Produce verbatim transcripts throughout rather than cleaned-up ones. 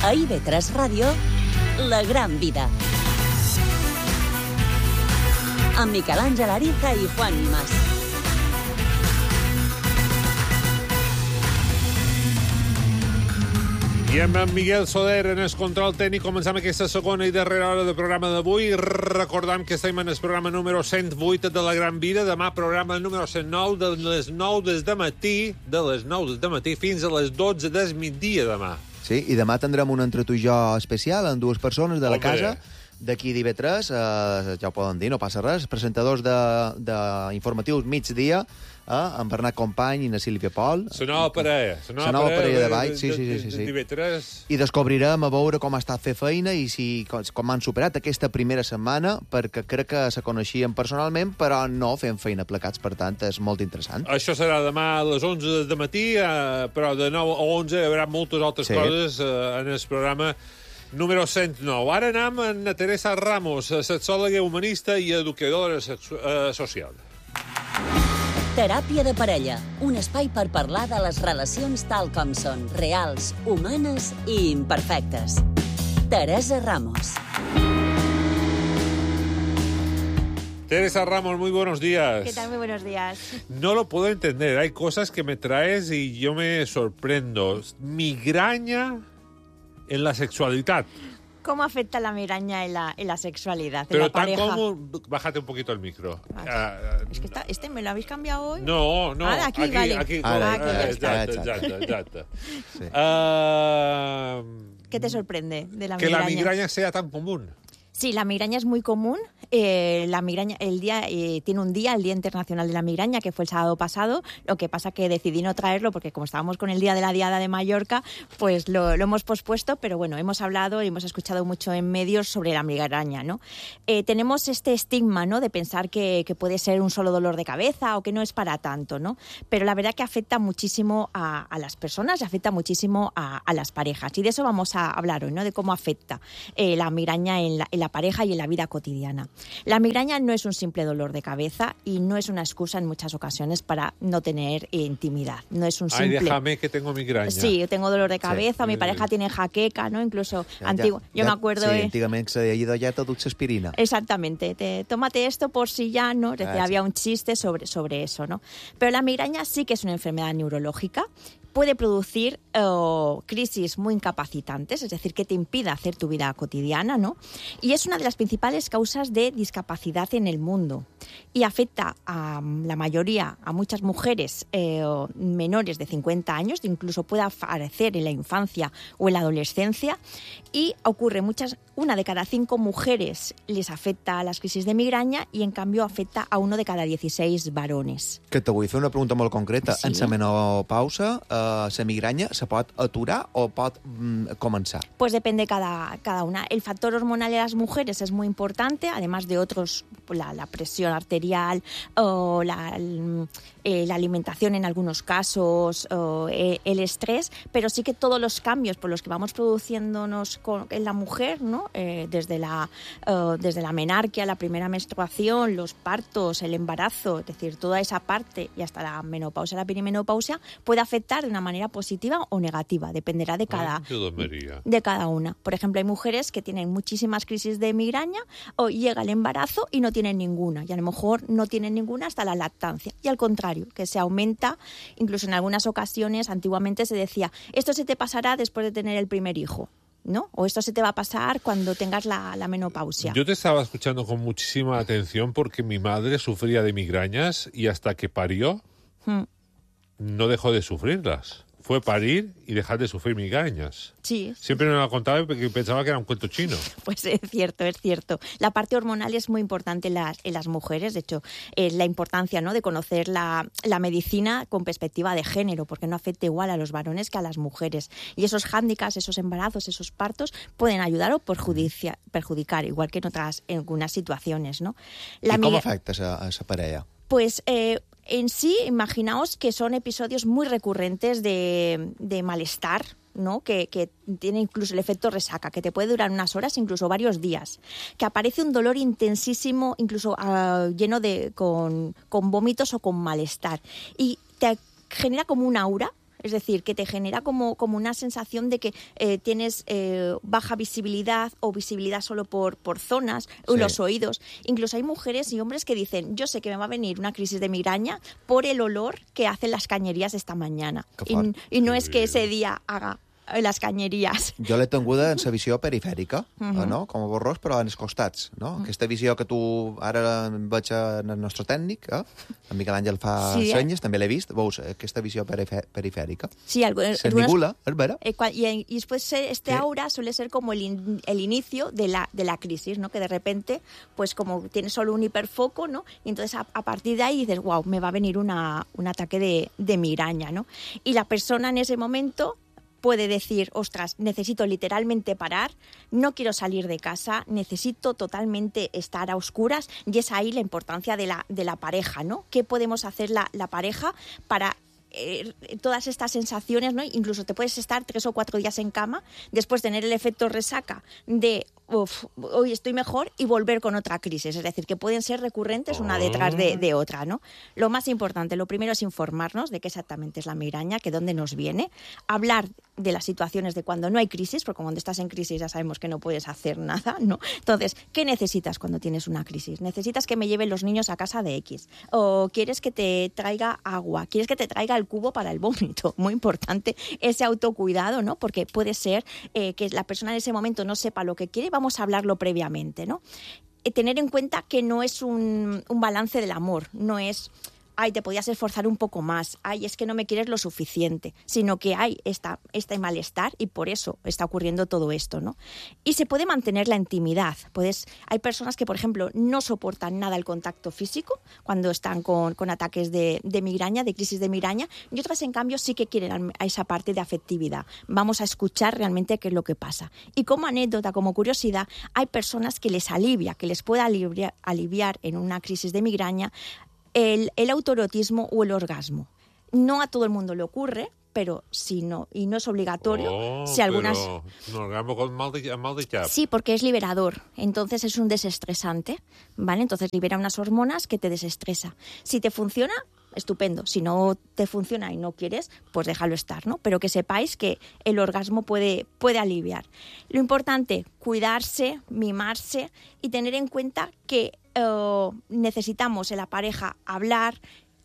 A I V tres Ràdio, La Gran Vida. Amb Miquel Àngel Ariza i Juan Mas. I amb en Miguel Soler en el control tècnic començam aquesta segona i darrera hora del programa d'avui. Recordam que estem en el programa número cent vuit de La Gran Vida. Demà programa número cent nou de les nou des de matí, de les nou des de matí fins a les dotze del migdia demà. Sí, i demà tindrem un entre tu i jo especial amb dues persones de la Hombre. casa d'aquí d'I V tres, eh, ja ho poden dir, no passa res, presentadors d'informatius migdia, eh, en Bernat Company i na Sílvia Pol. La nova parella. La nova parella de ball, sí, sí, sí. sí. d'I V tres. I descobrirem a veure com ha estat fer feina i si, com han superat aquesta primera setmana, perquè crec que se coneixien personalment, però no fent feina plegats, per tant, és molt interessant. Això serà demà a les onze de matí, eh, però de nou a onze hi haurà moltes altres Sí. coses eh, en el programa número cent nou. Ara anem amb na Teresa Ramos, sexòloga humanista i educadora sexu- eh, social. Teràpia de parella, un espai per parlar de les relacions tal com són, reals, humanes i imperfectes. Teresa Ramos. Teresa Ramos, muy buenos días. ¿Qué tal? Muy buenos días. No lo puedo entender. Hay cosas que me traes y yo me sorprendo. Migraña en la sexualidad. ¿Cómo afecta la migraña en la, en la sexualidad, en Pero la tan pareja? común... Bájate un poquito el micro. Vale. Ah, Es que está, este me lo habéis cambiado hoy. No, no. Ah, aquí, aquí, vale. aquí, Ah, aquí ya eh, está. exacto, exacto, exacto. Sí. Ah, ¿Qué te sorprende de la que migraña? la migraña sea tan común. Sí, la migraña es muy común. Eh, la migraña, el día eh, tiene un día, el Día Internacional de la Migraña, que fue el sábado pasado. Lo que pasa que decidí no traerlo porque como estábamos con el Día de la Diada de Mallorca, pues lo, lo hemos pospuesto. Pero bueno, hemos hablado y hemos escuchado mucho en medios sobre la migraña, ¿no? Eh, tenemos este estigma, ¿no?, de pensar que, que puede ser un solo dolor de cabeza o que no es para tanto, ¿no? Pero la verdad que afecta muchísimo a, a las personas y afecta muchísimo a, a las parejas. Y de eso vamos a hablar hoy, ¿no?, de cómo afecta eh, la migraña en la, en la pareja y en la vida cotidiana. La migraña no es un simple dolor de cabeza y no es una excusa en muchas ocasiones para no tener eh, intimidad. No es un simple... Ay, déjame que tengo migraña. Sí, yo tengo dolor de cabeza, Sí. mi pareja tiene jaqueca, ¿no? Incluso Ja, antiguo. ja, Yo ja, me acuerdo... Sí, eh, antigament se deia ja tot aspirina. Exactamente, te, tómate esto por si ya, ¿no? Es decir, Ah, sí. había un chiste sobre, sobre eso, ¿no? Pero la migraña sí que es una enfermedad neurológica, puede producir eh, crisis muy incapacitantes, es decir, que te impida hacer tu vida cotidiana, ¿no? Y es una de las principales causas de discapacidad en el mundo y afecta a la mayoría, a muchas mujeres eh, menores de cincuenta años, incluso puede aparecer en la infancia o en la adolescencia, y ocurre muchas, una de cada cinco mujeres les afecta a las crisis de migraña y en cambio afecta a uno de cada dieciséis varones. Que te vull fer una pregunta molt concreta. Sí. En la menopausa, eh, la migranya se pot aturar o pot mm, començar? Pues depende cada, cada una. El factor hormonal de las mujeres es muy importante, además de otros, la, la presión arterial o la, el, eh, la alimentación en algunos casos, o eh, el estrés, pero sí que todos los cambios por los que vamos produciéndonos con, en la mujer, ¿no? Eh, desde, la, eh, desde la menarquia, la primera menstruación, los partos, el embarazo, es decir, toda esa parte y hasta la menopausia, la perimenopausia, puede afectar de una manera positiva o negativa, dependerá de cada, Ay, Dios María. de cada una. Por ejemplo, hay mujeres que tienen muchísimas crisis de migraña o llega el embarazo y no tienen ninguna, y a lo mejor no tienen ninguna hasta la lactancia. Y al contrario, que se aumenta, incluso en algunas ocasiones, antiguamente se decía, esto se te pasará después de tener el primer hijo, ¿no? O esto se te va a pasar cuando tengas la, la menopausia. Yo te estaba escuchando con muchísima atención porque mi madre sufría de migrañas y hasta que parió Mm. no dejó de sufrirlas. Fue parir y dejar de sufrir migrañas. Sí, Siempre me lo contaba porque pensaba que era un cuento chino. pues es cierto, es cierto. La parte hormonal es muy importante en las, en las mujeres. De hecho, eh, la importancia, ¿no?, de conocer la, la medicina con perspectiva de género, porque no afecta igual a los varones que a las mujeres. Y esos hándicaps, esos embarazos, esos partos pueden ayudar o perjudicia, perjudicar, igual que en otras en algunas situaciones, ¿no? La I com migra- afecta a la parella? Pues eh, en sí, imaginaos que son episodios muy recurrentes de, de malestar, ¿no? Que, que tiene incluso el efecto resaca, que te puede durar unas horas, incluso varios días, que aparece un dolor intensísimo, incluso uh, lleno de con, con vómitos o con malestar, y te genera como un aura es decir, que te genera como, como una sensación de que eh, tienes eh, baja visibilidad o visibilidad solo por, por zonas, o Sí. los oídos. Incluso hay mujeres y hombres que dicen, yo sé que me va a venir una crisis de migraña por el olor que hacen las cañerías esta mañana. Que I, fort. I no és que ese dia haga les cañerías. Jo l'he tinguda en la visió perifèrica, uh Mhm. -huh. no? Com a borrós, però en els costats. No? Uh -huh. Aquesta visió que tu ara veig en el nostre tècnic, eh? en Miquel Àngel fa Sí, eh? senyes, també l'he vist, veus aquesta visió perifè perifèrica. Sí, algo, Se algunas- ningula, és vera? Eh, cua- y, y después eh, este Sí. aura suele ser como el, in- el inicio de la, de la crisis, ¿no? Que de repente, pues como tienes solo un hiperfoco, ¿no? Y entonces a, a partir de ahí dices, wow, me va a venir una, un ataque de, de migraña, ¿no? Y la persona en ese momento puede decir, ostras, necesito literalmente parar, no quiero salir de casa, necesito totalmente estar a oscuras, y es ahí la importancia de la, de la pareja, ¿no? ¿Qué podemos hacer la, la pareja para eh, todas estas sensaciones, ¿no? Incluso te puedes estar tres o cuatro días en cama, después tener el efecto resaca de uf, hoy estoy mejor y volver con otra crisis. Es decir, que pueden ser recurrentes una detrás de, de otra, ¿no? Lo más importante, lo primero es informarnos de qué exactamente es la migraña, que dónde nos viene, hablar de las situaciones de cuando no hay crisis, porque cuando estás en crisis ya sabemos que no puedes hacer nada, ¿no? Entonces, ¿qué necesitas cuando tienes una crisis? ¿Necesitas que me lleven los niños a casa de X? ¿O quieres que te traiga agua? ¿Quieres que te traiga el cubo para el vómito? Muy importante ese autocuidado, ¿no? Porque puede ser eh, que la persona en ese momento no sepa lo que quiere, vamos a hablarlo previamente, ¿no? Eh, tener en cuenta que no es un, un balance del amor, no es... ay, te podías esforzar un poco más, ay, es que no me quieres lo suficiente, sino que hay esta, este malestar y por eso está ocurriendo todo esto, ¿no? Y se puede mantener la intimidad. Puedes, hay personas que, por ejemplo, no soportan nada el contacto físico cuando están con, con ataques de, de migraña, de crisis de migraña, y otras, en cambio, sí que quieren a esa parte de afectividad. Vamos a escuchar realmente qué es lo que pasa. Y como anécdota, como curiosidad, hay personas que les alivia, que les puede aliviar, aliviar en una crisis de migraña El, el autoerotismo o el orgasmo. No a todo el mundo le ocurre, pero si no, y no es obligatorio. Oh, si algunas... però un orgasmo con mal de, mal de cap. Sí, porque es liberador, entonces es un desestresante, ¿vale? Entonces libera unas hormonas que te desestresa. Si te funciona, estupendo. Si no te funciona y no quieres, pues déjalo estar, ¿no? Pero que sepáis que el orgasmo puede, puede aliviar. Lo importante, cuidarse, mimarse y tener en cuenta que Uh, necesitamos en la pareja hablar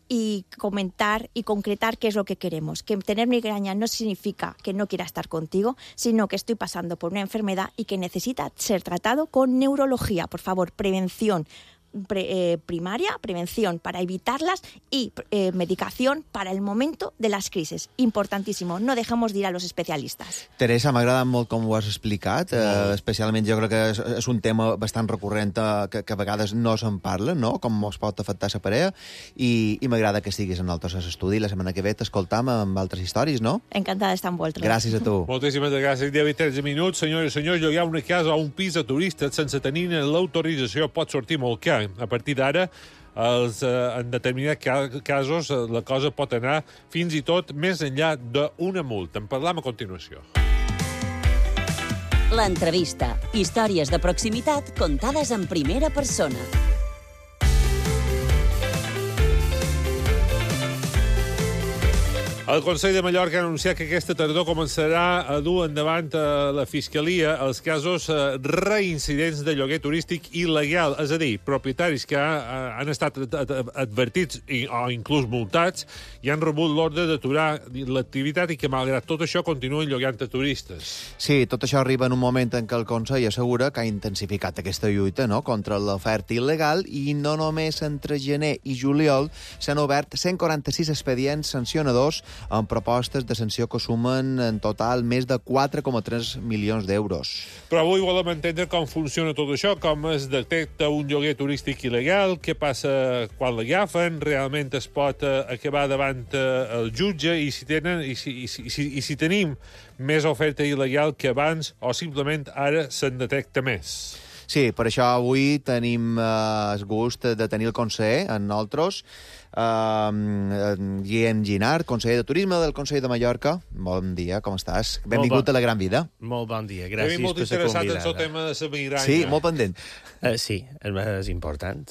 y comentar y concretar qué es lo que queremos. Que tener migraña no significa que no quiera estar contigo, sino que estoy pasando por una enfermedad y que necesita ser tratado con neurología. Por favor, prevención pre, eh, primaria, prevención para evitarlas y eh, medicación para el momento de las crisis. Importantísimo, no dejemos de ir a los especialistas. Teresa, m'ha agradat molt com ho has explicat, eh, especialment jo crec que és, és un tema bastant recurrent eh, que, que a vegades no se'n parla, no?, com es pot afectar la parella, i, i m'agrada que estiguis en altres estudi. La setmana que ve t'escoltam amb altres històries, no? Encantada d'estar amb vosaltres. Gràcies a tu. Moltíssimes gràcies. deu i tretze minuts. Senyores i senyors, llogar una casa o un pis a turistes sense tenir l'autorització pot sortir molt car. A partir d'ara, els, eh, en determinats ca casos, eh, la cosa pot anar fins i tot més enllà d'una multa. En parlam a continuació. L'entrevista. Històries de proximitat contades en primera persona. El Consell de Mallorca ha anunciat que aquesta tardor començarà a dur endavant a la Fiscalia els casos eh, reincidents de lloguer turístic il·legal, és a dir, propietaris que ha, han estat advertits i, o inclús multats i han rebut l'ordre d'aturar l'activitat i que, malgrat tot això, continuen llogant a turistes. Sí, tot això arriba en un moment en què el Consell assegura que ha intensificat aquesta lluita, no?, contra l'oferta il·legal, i no només entre gener i juliol s'han obert cent quaranta-sis expedients sancionadors amb propostes de sanció que sumen en total més de quatre coma tres milions d'euros. Però avui volem entendre com funciona tot això, com es detecta un lloguer turístic il·legal, què passa quan l'agafen, realment es pot eh, acabar davant eh, el jutge, i si, tenen, i, si, i, si, i, si, i si tenim més oferta il·legal que abans, o simplement ara se'n detecta més. Sí, per això avui tenim eh, el gust de tenir el conseller, en nosaltres, eh, Guillem Ginard, conseller de Turisme del Consell de Mallorca. Bon dia, com estàs? Benvingut bon. a La Gran Vida. Molt bon dia, He gràcies vist molt per ser interessat en convidada. el tema de la migranya. Sí, molt pendent. Uh, sí, és important.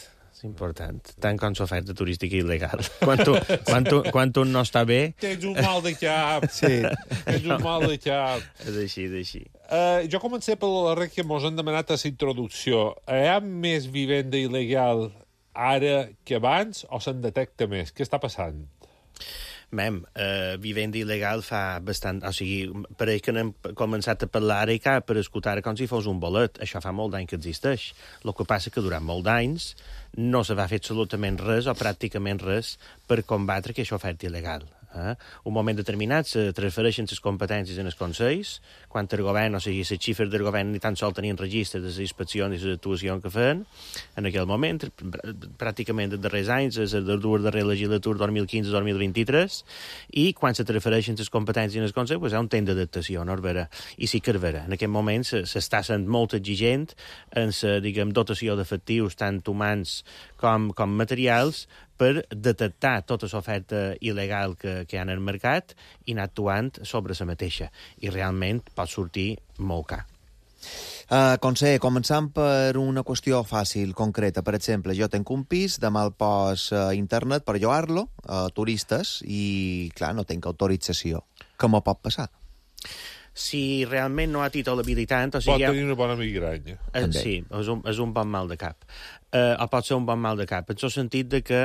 És important, tant com l'oferta turística il·legal. Quan, tu, quan, tu, quan un no està bé... Tens un mal de cap. Sí. Tens un mal de cap. És així, és així. Uh, jo comencé per la rec que mos han demanat a la introducció. Hi ha més vivenda il·legal ara que abans o se'n detecta més? Què està passant? Mem, eh, vivenda il·legal fa bastant... O sigui, pareix que n'hem començat a parlar ara i cap per escoltar com si fos un bolet. Això fa molt d'any que existeix. El que passa que durant molt d'anys no se va fer absolutament res o pràcticament res per combatre aquesta oferta il·legal. Eh? Un moment determinat se transfereixen les competències en els consells, quan el govern, o sigui, les xifres del govern ni tan sols tenien registre de les inspeccions i les actuacions que feien. En aquell moment, pràcticament els darrers anys, és el darrer legislatura dos mil quinze dos mil vint-i-tres, i quan se transfereixen les competències en els consells, pues, hi ha un temps d'adaptació, no és vera? I sí que és vera. En aquest moment s'està sent molt exigent en la, diguem, dotació d'efectius, tant humans com, com materials, per detectar tota l'oferta il·legal que, que hi ha en el mercat i anar actuant sobre la mateixa. I realment pot sortir molt car. Uh, conseller, començant per una qüestió fàcil, concreta. Per exemple, jo tenc un pis, demà el pos a internet per llogar-lo a turistes i, clar, no tinc autorització. Què m'ho pot passar? Si realment no ha títol habilitant... O sigui, pot ha... tenir una bona migranya. Eh, sí, és un, és un bon mal de cap. Eh, o pot ser un bon mal de cap, en el sentit de que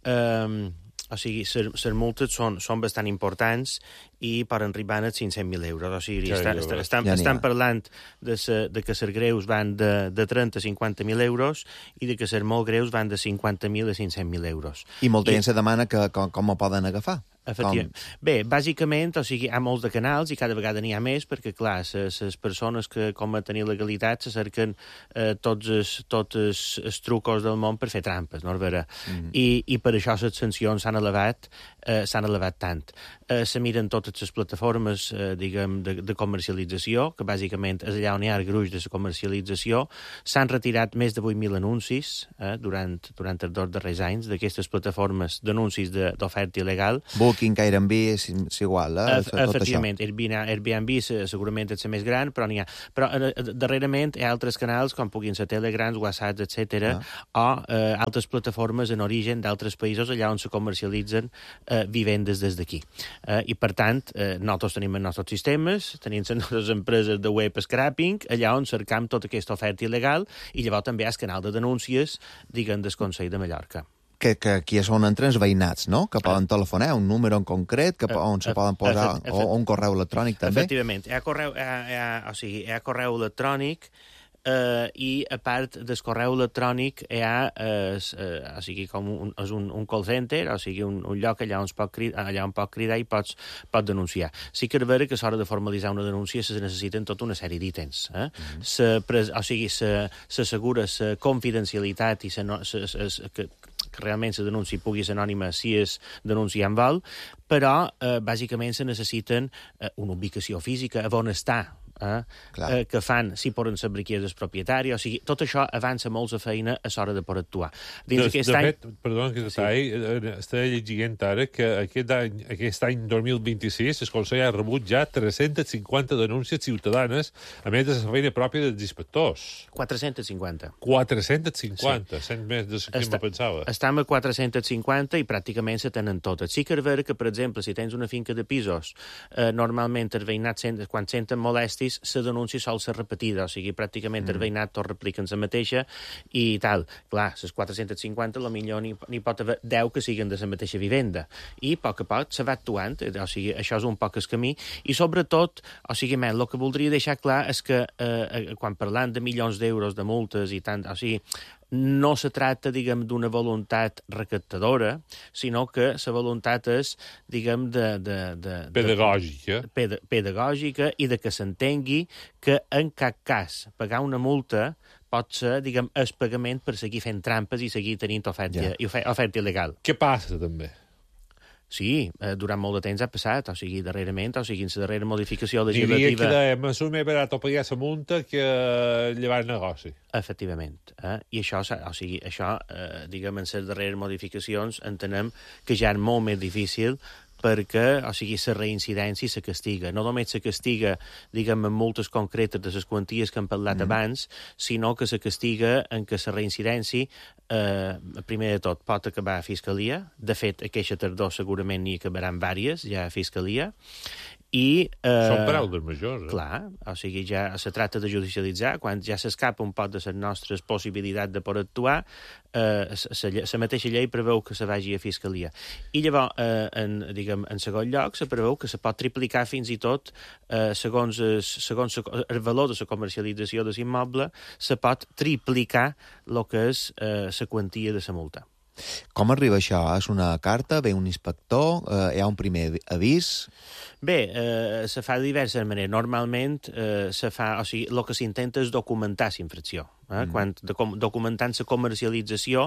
eh, o sigui, les multes són, són bastant importants i poden arribar a cinc-cents mil euros. O sigui, ja, està, ja, està, ja. estan, Ja estan parlant de, se, de que les greus van de, de trenta a cinquanta mil euros i de que les molt greus van de cinquanta mil a cinc-cents mil euros. I molta I... gent se demana que, com, com ho poden agafar. Efectivament. Bé, bàsicament, o sigui, hi ha molts de canals i cada vegada n'hi ha més perquè, clar, les persones que cometen il·legalitat se cerquen eh, tots, els, tots els, els trucos del món per fer trampes, no és vera? Mm. I, I per això les sancions s'han elevat, eh, s'han elevat tant. Eh, se miren totes les plataformes, eh, diguem, de, de comercialització, que bàsicament és allà on hi ha el gruix de la comercialització. S'han retirat més de vuit mil anuncis eh, durant, durant els dos darrers anys d'aquestes plataformes d'anuncis d'oferta il·legal. Booking, Airbnb, és, és igual, eh? Ef efectivament, Airbnb, Airbnb segurament és la més gran, però n'hi ha. Però eh, darrerament hi ha altres canals, com puguin ser Telegrams, WhatsApp, etcètera, ah. o eh, altres plataformes en origen d'altres països allà on se comercialitzen eh, vivendes des d'aquí. Eh, I, per tant, eh, nosaltres tenim els nostres sistemes, tenim les nostres empreses de web scrapping, allà on cercam tota aquesta oferta il·legal, i llavors també hi ha el canal de denúncies, diguem, del Consell de Mallorca. Que, que aquí és on entren els veïnats, no? Que poden telefonar, un número en concret, que, on se poden posar, efect, efect, o un correu electrònic, també. Efectivament. Hi ha correu, hi ha, hi ha, o sigui, hi ha correu electrònic eh, i, a part del correu electrònic, hi ha eh, eh, o sigui, com un, és un, un call center, o sigui, un, un lloc allà on, pot cridar, allà on pot cridar i pots, pot denunciar. Sí que és vera que a l'hora de formalitzar una denúncia se necessiten tota una sèrie d'ítems. Eh? Mm -hmm. se, o sigui, s'assegura la confidencialitat i se, no, se, se, se, que que realment la denúncia pugui ser anònima si és denúncia en vol, però eh, bàsicament se necessiten eh, una ubicació física, on està, eh, eh, que fan, si poden saber qui és el propietari, o sigui, tot això avança molt la feina a l'hora de poder actuar. Dins de, de any... fet, perdona que t'estai, sí. Estava llegint ara que aquest any, aquest any dos mil vint-i-sis el Consell ha rebut ja tres-centes cinquanta denúncies ciutadanes, a més de la feina pròpia dels inspectors. quatre-centes cinquanta. quatre-centes cinquanta, sí. Cent més de que Està, me pensava. Estem a quatre-centes cinquanta i pràcticament se tenen totes. Sí que és vera que, per exemple, si tens una finca de pisos, eh, normalment el veïnat, quan senten molèsties, la denúncia sol ser repetida, o sigui, pràcticament mm. el veïnat tot repliquen la mateixa i tal. Clar, les quatre-centes cinquanta, potser n'hi, n'hi pot haver deu que siguen de la mateixa vivenda. I, a poc a poc, se va actuant, o sigui, això és un poc el camí, i sobretot, o sigui, men, el que voldria deixar clar és que eh, quan parlant de milions d'euros de multes i tant, o sigui, no se tracta, diguem, d'una voluntat recaptadora, sinó que la voluntat és, diguem, de... de, de pedagògica. De, ped, pedagògica i de que s'entengui que, en cap cas, pagar una multa pot ser, diguem, el pagament per seguir fent trampes i seguir tenint oferta, yeah. oferta il·legal. Què passa, també? Sí, eh, durant molt de temps ha passat, o sigui, darrerament, o sigui, en la darrera modificació legislativa... Diria que dèiem, és més barat o pagar la multa que llevar el negoci. Efectivament. Eh? I això, o sigui, això, eh, diguem, en les darreres modificacions entenem que ja és molt més difícil perquè, o sigui, la reincidència se castiga. No només se castiga, diguem, en multes concretes de les quanties que hem parlat mm. abans, sinó que se castiga en que la reincidència, eh, primer de tot, pot acabar a Fiscalia. De fet, aquesta tardor segurament n'hi acabaran vàries ja a Fiscalia. I, eh, Són paraules majors, eh? Clar, o sigui, ja se tracta de judicialitzar, quan ja s'escapa un poc de les nostres possibilitats de poder actuar, eh, la mateixa llei preveu que se vagi a Fiscalia. I llavors, eh, en, diguem, en segon lloc, se preveu que se pot triplicar fins i tot, eh, segons, es, segons el valor de la comercialització de l'immoble, se pot triplicar el que és eh, la quantia de la multa. Com arriba això? És una carta, ve un inspector, eh, hi ha un primer avís... Bé, eh, se fa de diverses maneres. Normalment, eh, se fa, o sigui, el que s'intenta és documentar la infracció. Eh? Mm. Quan de, com, documentant la comercialització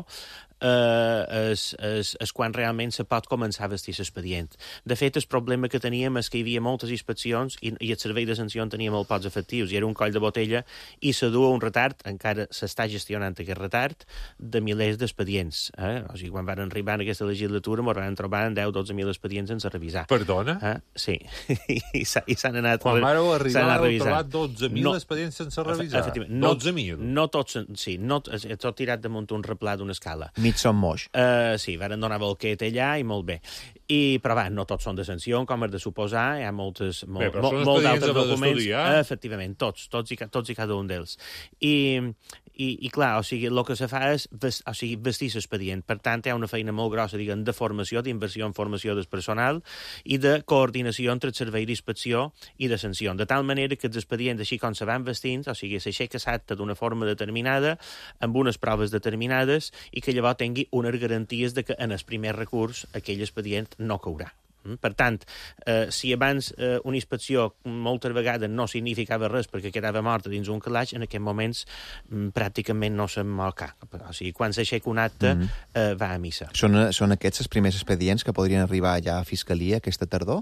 eh, és, és, és quan realment se pot començar a vestir l'expedient. De fet, el problema que teníem és que hi havia moltes inspeccions i, i el servei de sanció en tenia molt pocs efectius, i era un coll de botella, i se dua un retard, encara s'està gestionant aquest retard, de milers d'expedients. Eh? O sigui, quan van arribar en aquesta legislatura, ens van trobar en deu a dotze mil expedients sense revisar. Perdona? Eh? Sí. I s'han anat... Quan vareu arribar, heu trobat dotze mil no, expedients sense revisar. No, dotze mil. No tots, sí, no, tot tirat damunt un replà d'una escala. Mig són moix. Uh, sí, varen donar volquet allà i molt bé. I, però va, no tots són de sanció, com és de suposar, hi ha moltes, molt, bé, molt, molt d'altres documents. Uh, efectivament, tots, tots i, tots i cada un d'ells. I... I, i clar, o sigui, el que se fa és vest, o sigui, vestir l'expedient. Per tant, hi ha una feina molt grossa, diguem, de formació, d'inversió en formació del personal i de coordinació entre el servei d'inspecció i de sanció. De tal manera que els expedients, així com se van vestint, o sigui, s'aixeca l'acte d'una forma determinada, amb unes proves determinades, i que llavors tingui unes garanties de que en el primer recurs aquell expedient no caurà. Per tant, eh, si abans eh, una inspecció moltes vegades no significava res perquè quedava morta dins un calaix, en aquests moments mm, pràcticament no se'n mou cap. O sigui, quan s'aixeca un acte, mm -hmm. eh, va a missa. Són, són aquests els primers expedients que podrien arribar ja a Fiscalia aquesta tardor?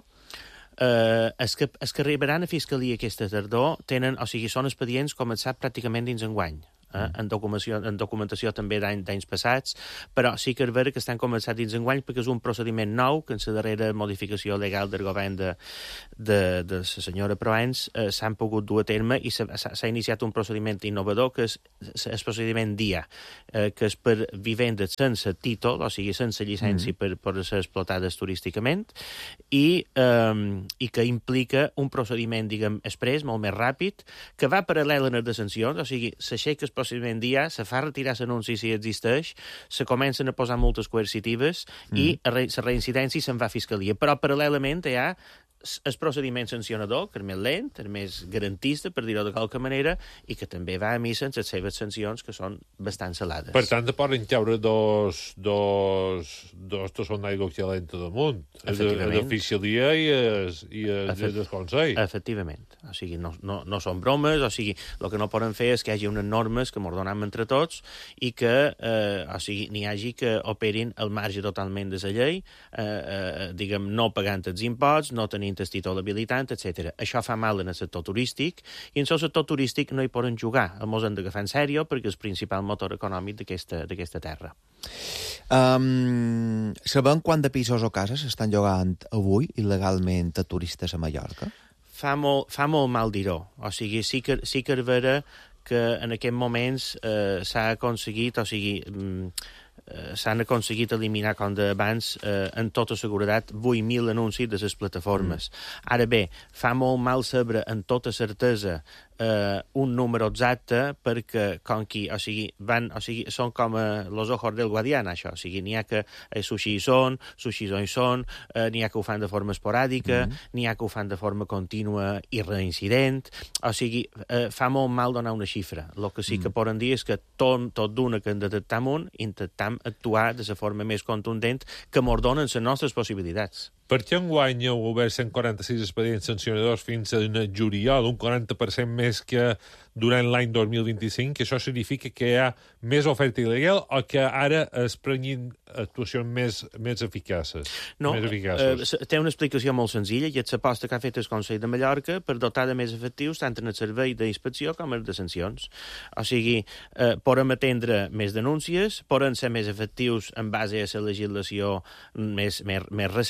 Eh, els, que, els que arribaran a Fiscalia aquesta tardor tenen, o sigui, són expedients començats pràcticament dins enguany. Eh? En, documentació, en documentació també d'anys passats, però sí que és vera que estan començats dins enguany perquè és un procediment nou que en la darrera modificació legal del govern de, de, de la senyora Proens eh, s'han pogut dur a terme i s'ha iniciat un procediment innovador que és el procediment D I A, eh, que és per vivendes sense títol, o sigui, sense llicència mm. per, per ser explotades turísticament, i, eh, i que implica un procediment, diguem, express, molt més ràpid, que va paral·lel a les de sancions, o sigui, s'aixeca el procediment D I A, se fa retirar l'anunci si existeix, se comencen a posar multes coercitives mm. i la reincidència se'n va a Fiscalia. Però paral·lelament hi ha el procediment sancionador, que és més lent, és més garantista, per dir-ho de qualque manera, i que també va a missa en les seves sancions, que són bastant salades. Per tant, poden caure dos, dos, dos que són d'aigua calenta damunt. El de Fiscalia i el, i el, Efect... el Consell. Efectivament. O sigui, no, no, no són bromes, o sigui, el que no poden fer és que hi hagi unes normes que m'ordonem entre tots i que, eh, o sigui, n'hi hagi que operin al marge totalment de la llei, eh, eh, diguem, no pagant els imposts, no tenint el títol habilitant, etcètera. Això fa mal en el sector turístic i en el sector turístic no hi poden jugar. Ens hem d'agafar en sèrio perquè és el principal motor econòmic d'aquesta terra. Um, sabem quant de pisos o cases estan llogant avui il·legalment a turistes a Mallorca? Fa molt, fa molt mal dir-ho. O sigui, sí que, sí que és vera que en aquests moments eh, s'ha aconseguit, o sigui... Mm, Uh, s'han aconseguit eliminar, com d'abans, uh, en tota seguretat, vuit mil anuncis de les plataformes. Mm. Ara bé, fa molt mal saber en tota certesa uh, un número exacte perquè, com qui, o sigui, van, o sigui, són com uh, los ojos del guadiana, això. O sigui, n'hi ha que eh, sushi hi són, sushi hi són, uh, n'hi ha que ho fan de forma esporàdica, mm. n'hi ha que ho fan de forma contínua i reincident. O sigui, uh, fa molt mal donar una xifra. El que sí mm. que poden dir és que tot, tot d'una que en detectam un, intentam actuar de la forma més contundent que mos donen les nostres possibilitats. Per què enguany heu obert cent quaranta-sis expedients sancionadors fins a juliol, un quaranta per cent més que durant l'any dos mil vint-i-cinc, que això significa que hi ha més oferta il·legal o que ara es prenguin actuacions més, més eficaces? No, més eficaces? Eh, té una explicació molt senzilla i és l'aposta que ha fet el Consell de Mallorca per dotar de més efectius tant en el servei d'inspecció com en de sancions. O sigui, eh, podem atendre més denúncies, poden ser més efectius en base a la legislació més, més, més recent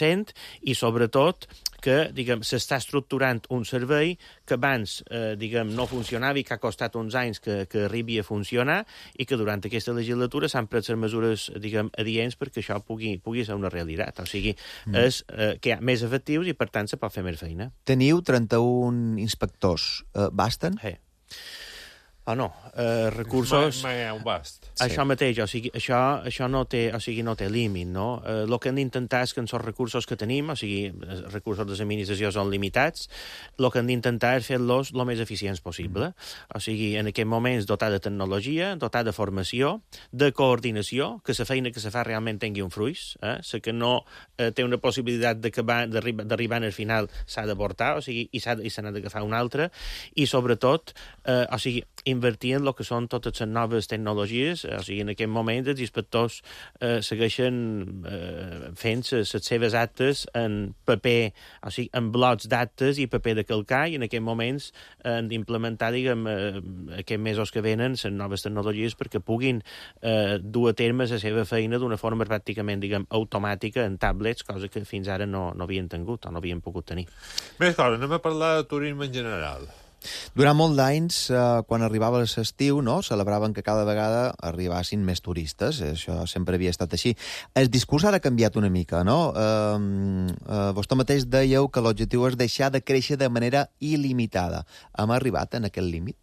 i sobretot que, diguem, s'està estructurant un servei que abans, eh, diguem, no funcionava i que ha costat uns anys que, que arribi a funcionar i que durant aquesta legislatura s'han pres les mesures, diguem, adients perquè això pugui, pugui ser una realitat. O sigui, mm. és eh, que hi ha més efectius i, per tant, se pot fer més feina. Teniu trenta-un inspectors. Uh, basten? Sí. O no, eh, recursos... Mai, mai hi ha un bast. Això sí. mateix, o sigui, això, això no té, o sigui, no té límit, no? Eh, el que hem d'intentar és que en els recursos que tenim, o sigui, els recursos de l'administració són limitats, el que hem d'intentar és fer-los el més eficients possible. Mm. O sigui, en aquest moments dotar de tecnologia, dotar de formació, de coordinació, que la feina que se fa realment tingui un fruit, eh? La que no eh, té una possibilitat d'arribar al final s'ha d'avortar, o sigui, i s'ha n'ha d'agafar una altra, i sobretot, eh, o sigui, invertir en el que són totes les noves tecnologies. O sigui, en aquest moment els inspectors eh, segueixen eh, fent les seves actes en paper, o sigui, en blocs d'actes i paper de calcar, i en aquests moments han d'implementar, diguem, eh, aquests mesos que venen les noves tecnologies perquè puguin eh, dur a terme la seva feina d'una forma pràcticament, diguem, automàtica en tablets, cosa que fins ara no, no havien tingut o no havien pogut tenir. Més coses, anem a parlar de turisme en general. Durant molt d'anys, eh, quan arribava l'estiu, no, celebraven que cada vegada arribassin més turistes. Això sempre havia estat així. El discurs ara ha canviat una mica, no? Eh, eh, vostè mateix dèieu que l'objectiu és deixar de créixer de manera il·limitada. Hem arribat en aquest límit?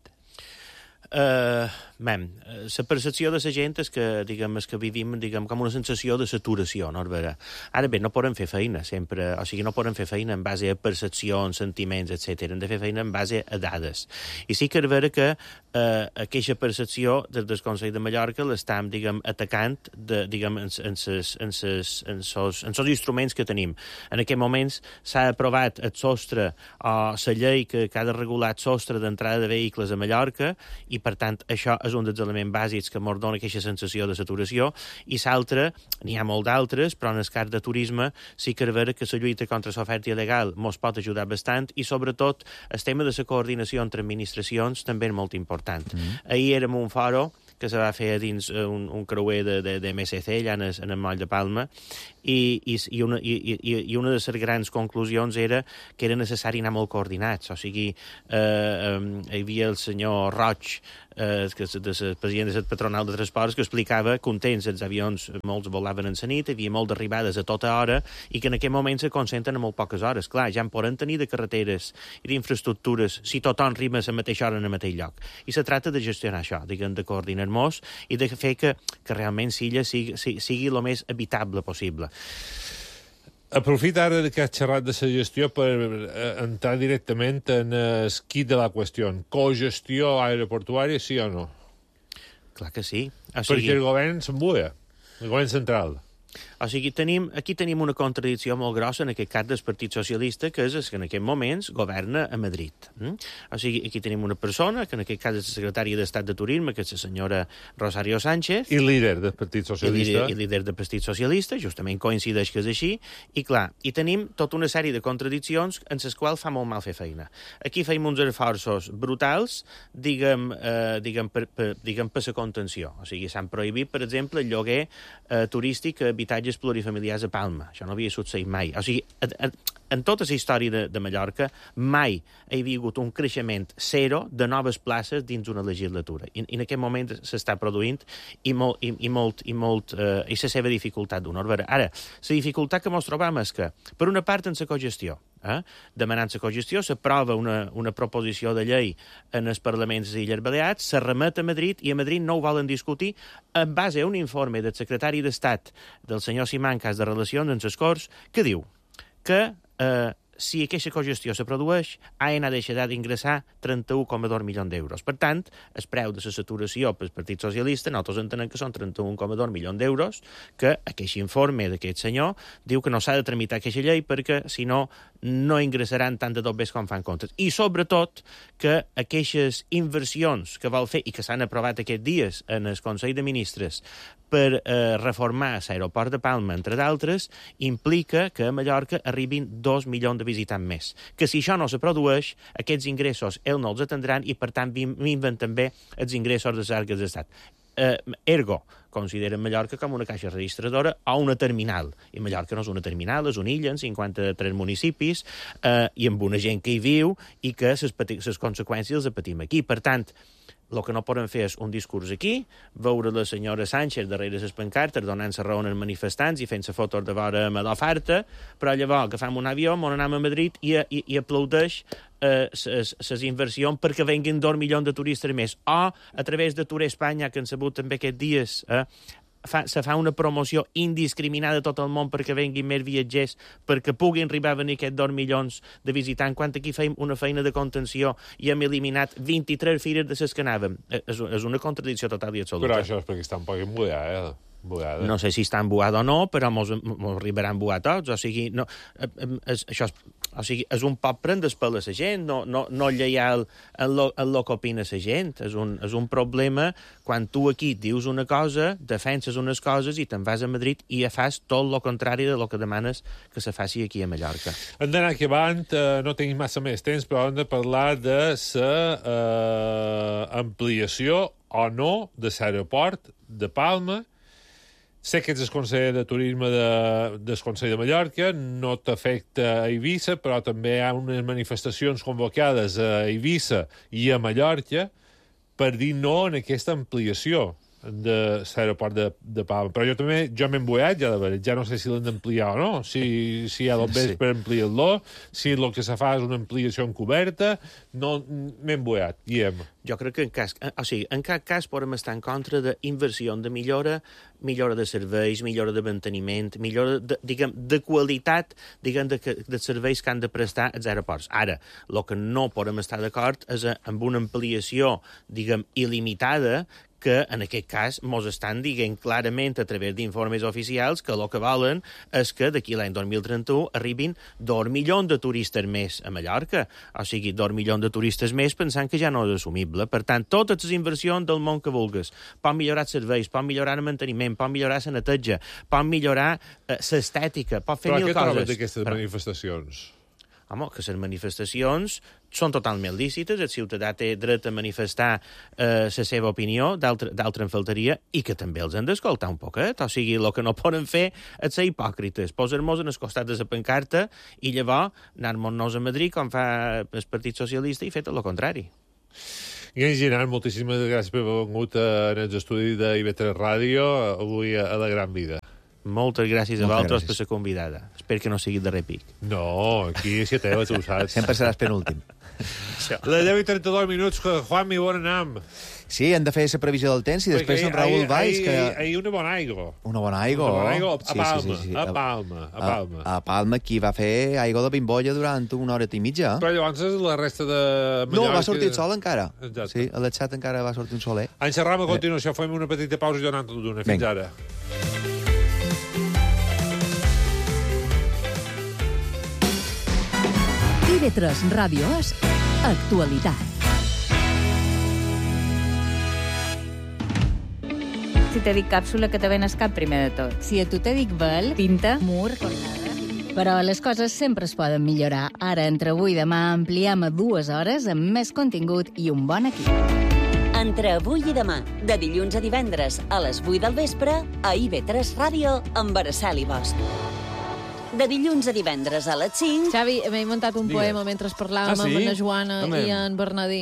Uh, mem, la percepció de la gent és que, diguem, és que vivim, diguem, com una sensació de saturació, no? Ara bé, no podem fer feina sempre, o sigui, no podem fer feina en base a percepcions, sentiments, etcètera. Hem de fer feina en base a dades. I sí que és vera que uh, aquesta percepció des del Consell de Mallorca l'estem, diguem, atacant de, diguem, en, en, ses, en, ses, en, sos, en sos instruments que tenim. En aquests moments s'ha aprovat el sostre o la llei que, que ha de regular el sostre d'entrada de vehicles a Mallorca, i per tant, això és un dels elements bàsics que ens dona aquesta sensació de saturació, i l'altre, n'hi ha molt d'altres, però en el cas de turisme sí que és vera que la lluita contra l'oferta il·legal ens pot ajudar bastant, i sobretot el tema de la coordinació entre administracions també és molt important. Mm. Ahir érem un foro que se va fer dins un, un creuer de, de, de M S C, allà en el, en el moll de Palma, i, i, i, una, i, i, i una de les grans conclusions era que era necessari anar molt coordinats. O sigui, eh, eh, hi havia el senyor Roig, eh, que és el president del patronal de transports, que explicava que contents els avions, molts volaven en la nit, hi havia molt d'arribades a tota hora, i que en aquest moment se concentren a molt poques hores. Clar, ja en poden tenir de carreteres i d'infraestructures si tothom arriba a la mateixa hora en el mateix lloc. I se tracta de gestionar això, diguem, de coordinar mos i de fer que, que realment Silla sigui, sigui, sigui el més habitable possible. Aprofita ara que has xerrat de la gestió per entrar directament en el quid de la qüestió. Cogestió aeroportuària, sí o no? Clar que sí. O sigui... Perquè el govern s'embuia, el govern central. O sigui, tenim, aquí tenim una contradicció molt grossa, en aquest cas del Partit Socialista, que és que en aquests moments governa a Madrid. Mm? O sigui, aquí tenim una persona, que en aquest cas és la secretària d'Estat de Turisme, que és la senyora Rosario Sánchez. I líder del Partit Socialista. I líder, i líder del Partit Socialista, justament coincideix que és així. I clar, i tenim tota una sèrie de contradiccions en les quals fa molt mal fer feina. Aquí feim uns esforços brutals, diguem, eh, diguem, per, per, diguem per la contenció. O sigui, s'han prohibit, per exemple, el lloguer eh, turístic a habitatges plurifamiliars a Palma. Això no havia succeït mai. O sigui, en tota la història de, de Mallorca mai hi havia hagut un creixement zero de noves places dins una legislatura. I, i en aquest moment s'està produint i molt, i, i molt, i molt, eh, i la seva dificultat d'una. Ara, la dificultat que ens trobam és que, per una part, en la cogestió, eh, demanant la cogestió, s'aprova una, una proposició de llei en els parlaments de Illes Balears, se remet a Madrid i a Madrid no ho volen discutir en base a un informe del secretari d'Estat del senyor Simancas de Relacions amb les Corts, que diu que eh, si aquesta cogestió se produeix, A E N A deixarà d'ingressar trenta-un coma dos milions d'euros. Per tant, el preu de la saturació pel Partit Socialista, nosaltres entenem que són trenta-un coma dos milions d'euros, que aquest informe d'aquest senyor diu que no s'ha de tramitar aquesta llei perquè, si no, no ingressaran tant de dobbers com fan comptes. I, sobretot, que aquestes inversions que vol fer i que s'han aprovat aquests dies en el Consell de Ministres per eh, reformar l'aeroport de Palma, entre d'altres, implica que a Mallorca arribin dos milions de visitants més. Que si això no se produeix, aquests ingressos ells no els atendran i, per tant, minven també els ingressos de les arques d'estat. Eh, ergo, consideren Mallorca com una caixa registradora o una terminal. I Mallorca no és una terminal, és una illa en cinquanta-tres municipis eh, i amb una gent que hi viu i que les conseqüències les patim aquí. Per tant, el que no podem fer és un discurs aquí, veure la senyora Sánchez darrere les pancartes donant-se raó als manifestants i fent-se fotos de vora amb l'oferta, però llavors agafam un avió, on anem a Madrid i, i, i aplaudeix les eh, inversions perquè venguin dos milions de turistes més. O, a través de Tour Espanya, que han sabut també aquests dies, eh, Fa, se fa una promoció indiscriminada a tot el món perquè venguin més viatgers, perquè puguin arribar a venir aquests dos milions de visitants, quan aquí feim una feina de contenció i hem eliminat vint-i-tres fires de les que anàvem. És, és una contradicció total i absoluta. Però això és perquè està un poc embullat, eh? Buada. No sé si està embuada o no, però mos, mos arribarà a embuar tots. O sigui, no, és, això és, o sigui, és un poc prendre's per la gent, no, no, no lleial en lo, en lo que opina la gent. És un, és un problema quan tu aquí dius una cosa, defenses unes coses i te'n vas a Madrid i ja fas tot el contrari de lo que demanes que se faci aquí a Mallorca. Hem d'anar aquí avant, eh, no tenim massa més temps, però hem de parlar de la eh, ampliació o no de l'aeroport de Palma. Sé que ets el conseller de Turisme de, del Consell de Mallorca, no t'afecta a Eivissa, però també hi ha unes manifestacions convocades a Eivissa i a Mallorca per dir no en aquesta ampliació de l'aeroport de, de Palma. Però jo també, jo m'he embuat, ja, ja no sé si l'han d'ampliar o no, si, si hi ha d'obres sí. per ampliar-lo, si el que se fa és una ampliació encoberta, no, m'he embuat, diem. Jo crec que en cas, o sigui, en cap cas podem estar en contra d'inversió, de millora, millora de serveis, millora de manteniment, millora de, diguem, de qualitat, diguem, de, de serveis que han de prestar els aeroports. Ara, el que no podem estar d'acord és amb una ampliació, diguem, il·limitada, que en aquest cas mos estan dient clarament a través d'informes oficials que el que volen és que d'aquí l'any dos mil trenta-u arribin dos milions de turistes més a Mallorca. O sigui, dos milions de turistes més pensant que ja no és assumible. Per tant, totes les inversions del món que vulguis. Pot millorar els serveis, pot millorar el manteniment, pot millorar la neteja, pot millorar eh, l'estètica, pot fer però mil coses. Però què trobes d'aquestes però... manifestacions? Home, que les manifestacions són totalment lícites, el ciutadà té dret a manifestar eh, la seva opinió, d'altra en faltaria, i que també els han d'escoltar un poquet. O sigui, el que no poden fer és ser hipòcrites, posar-nos en el costat de la pancarta i llavors anar-nos a Madrid, com fa el Partit Socialista, i fer tot el contrari. I en general, moltíssimes gràcies per haver vengut en els estudis d'I V tres Ràdio avui a la Gran Vida. Moltes gràcies a vosaltres per ser convidada. Espero que no sigui de repic. No, aquí si a teva, tu ho saps. Sempre seràs penúltim. Les deu i trenta-dos minuts, que Juanmi, bon anam. Sí, hem de fer la previsió del temps i després en Raül Valls... que ahir una bona aigua. Una bona aigua. Una bona aigua a sí, Palma, sí, sí, sí. a Palma, a Palma. A, a Palma, qui va fer aigua de bimbolla durant una hora i mitja. Però llavors la resta de Mallorca... No, va sortir el sol encara. Exacte. Sí, a les set encara va sortir un soler. En xerram a continuació, fem una petita pausa i donant tot d'una. Fins ara. I V tres Ràdio és actualitat. Si te dic càpsula, que te ven el cap primer de tot. Si a tu te dic vel, tinta, mur, cornada... Però les coses sempre es poden millorar. Ara, entre avui i demà, ampliem a dues hores amb més contingut i un bon equip. Entre avui i demà, de dilluns a divendres, a les vuit del vespre, a I V tres Ràdio, amb Araceli Bosch. De dilluns a divendres a les cinc... Xavi, m'he muntat un Digues. poema mentre parlàvem Ah, sí? amb la Joana Amem. i en Bernadí.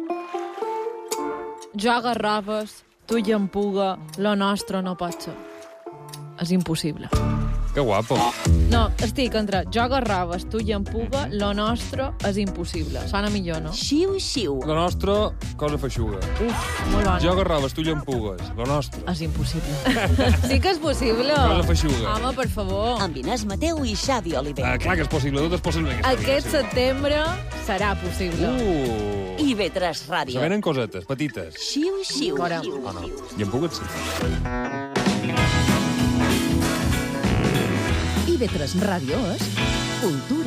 Jo garrofes, tu llampuga, lo nostre no pot ser. És impossible. Que guapo. No, estic entre jo garrofes, tu llampuga, lo nostre és impossible. Sona millor, no? Xiu, xiu. Lo nostre, cosa feixuga. Uf, molt bona. Jo garrobes, tu llampugues. Lo nostre, És impossible. Sí que és possible. cosa feixuga. Home, per favor. Amb Inés Mateu i Xavi Oliver. Ah, clar que és possible, tot és possible. en aquesta Aquest vida, setembre serà possible. sí. Uh, I V tres Ràdio. se venen cosetes, petites. Xiu, xiu. Fora. O no? Llampugues, sí. I V tres Ràdio és cultura.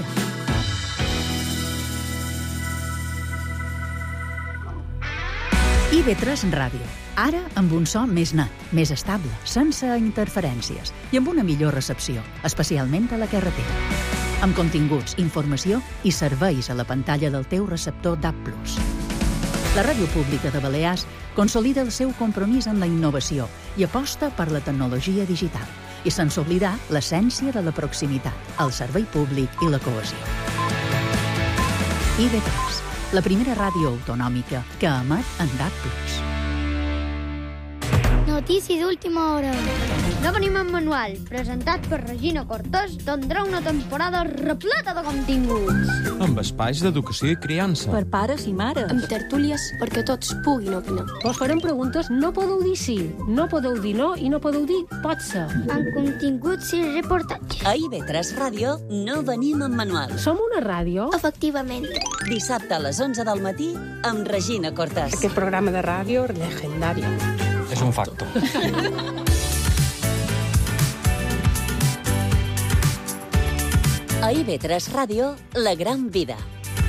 I V tres Ràdio. Ara amb un so més net, més estable, sense interferències i amb una millor recepció, especialment a la carretera. Amb continguts, informació i serveis a la pantalla del teu receptor D A B plus. La Ràdio Pública de Balears consolida el seu compromís amb la innovació i aposta per la tecnologia digital. I sense oblidar l'essència de la proximitat, el servei públic i la cohesió. I V tres, la primera ràdio autonòmica que emet en D A B plus. Notícies d'última hora. No venim en manual, presentat per Regina Cortés, tindrà una temporada repleta de continguts. Amb espais d'educació i criança. Per pares i mares. Amb tertúlies perquè tots puguin opinar. Vos farem preguntes, no podeu dir sí, no podeu dir no i no podeu dir pot ser. Amb continguts i reportatges. A I V tres Ràdio no venim en manual. Som una ràdio? Efectivament. Dissabte a les onze del matí amb Regina Cortés. Aquest programa de ràdio legendari. És un facto. A I V tres Ràdio, la gran vida.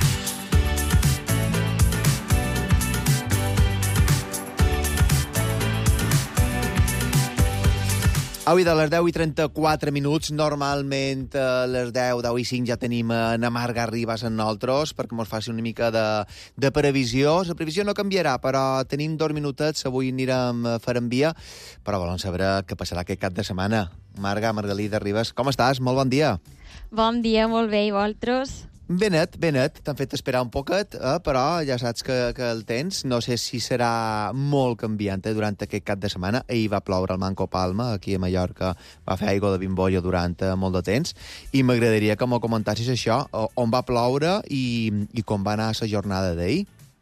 Avui de les deu i trenta-quatre minuts, normalment a les deu, deu i cinc ja tenim na Marga Ribas en nosaltres perquè ens faci una mica de, de previsió. La previsió no canviarà, però tenim dos minutets, avui anirem a fer envia, però volem saber què passarà aquest cap de setmana. Marga, Margalida Ribas, com estàs? Molt bon dia. Bon dia, molt bé, i vosaltres? Ben net, ben net. T'han fet esperar un poquet, eh? Però ja saps que, que el tens. No sé si serà molt canviant eh? durant aquest cap de setmana. Ahir va ploure al Manco Palma, aquí a Mallorca. Va fer aigua de bimbolla durant eh, molt de temps. I m'agradaria que m'ho comentassis això. On va ploure i, i com va anar la jornada d'ahir?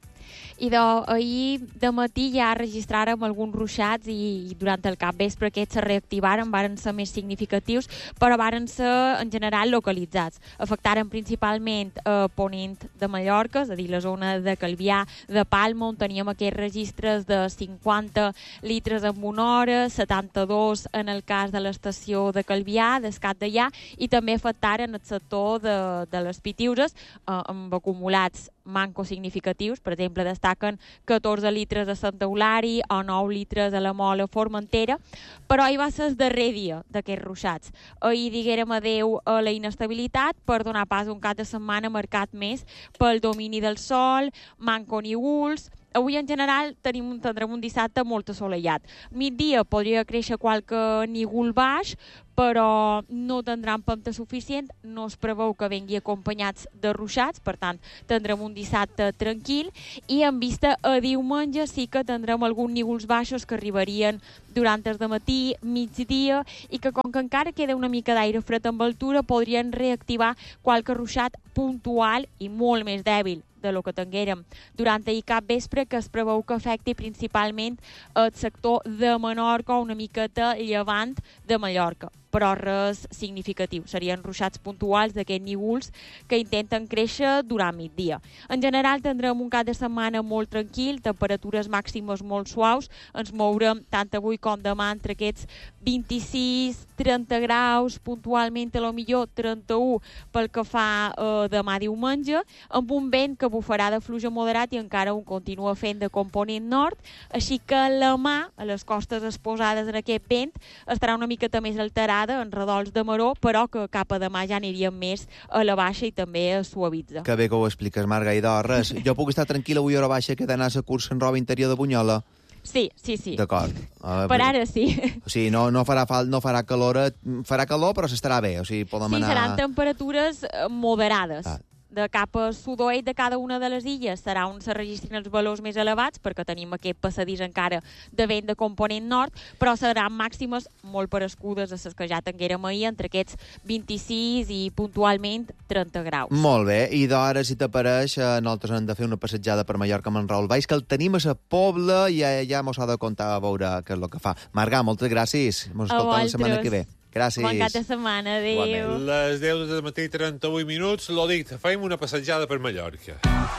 I de, ahir de matí ja registràrem alguns ruixats i, i durant el capvespre aquests se reactivaren, varen ser més significatius, però varen ser en general localitzats. Afectaren principalment eh, Ponent de Mallorca, és a dir, la zona de Calvià, de Palma, on teníem aquests registres de cinquanta litres en una hora, setanta-dos en el cas de l'estació de Calvià, d'Escat d'Allà, i també afectaren el sector de, de les Pitiuses eh, amb acumulats manco significatius. Per exemple, destaquen catorze litres a Santa Eulària o nou litres a la Mola Formentera, però ahir va ser el darrer dia d'aquests ruixats. Ahir diguérem adeu a la inestabilitat per donar pas a un cap de setmana marcat més pel domini del sol, manco nígols. Avui, en general, tenim, tindrem un dissabte molt assolellat. Migdia podria créixer qualque nígol baix, però no tindran empenta suficient, no es preveu que vengui acompanyats de ruixats, per tant, tindrem un dissabte tranquil, i en vista a diumenge sí que tindrem alguns nígols baixos que arribarien durant el dematí, migdia, i que com que encara queda una mica d'aire fred amb altura, podrien reactivar qualque ruixat puntual i molt més dèbil de lo que tinguérem durant ahir cap vespre, que es preveu que afecti principalment el sector de Menorca, una miqueta llevant de Mallorca, però res significatiu. Serien ruixats puntuals d'aquests nígols que intenten créixer durant migdia. En general tindrem un cap de setmana molt tranquil, temperatures màximes molt suaus, ens mourem tant avui com demà entre aquests vint-i-sis trenta graus, puntualment a lo millor trenta-u pel que fa eh, demà diumenge, amb un vent que bufarà de fluix a moderat i encara un continua fent de component nord, així que la mà, a les costes exposades en aquest vent, estarà una miqueta més alterada en redols de maró, però que cap a demà ja aniríem més a la baixa i també a suavitza. Que bé que ho expliques, Marga, i de res. Jo puc estar tranquil·la avui a hora baixa que d'anar a la cursa en roba interior de Bunyola? Sí, sí, sí. D'acord. Uh, per ara sí. O sigui, no, no, farà fal, no farà calor, farà calor, però s'estarà bé. O sigui, podem sí, anar... seran temperatures moderades. Ah. De cap a sud-oest de cada una de les illes serà on se registrin els valors més elevats, perquè tenim aquest passadís encara de vent de component nord, però seran màximes molt parescudes a les que ja tinguérem ahir, entre aquests vint-i-sis i puntualment trenta graus. Molt bé, i d'hora, si t'apareix, nosaltres hem de fer una passejada per Mallorca amb en Raül Valls, que el tenim a la Pobla i ja, ja mos ha de contar a veure què és el que fa. Marga, moltes gràcies. Mos escoltem la setmana que ve. Gràcies. Bon cap de setmana, adéu. Les deu del matí, trenta-vuit minuts, l'ho dit, fem una passejada per Mallorca.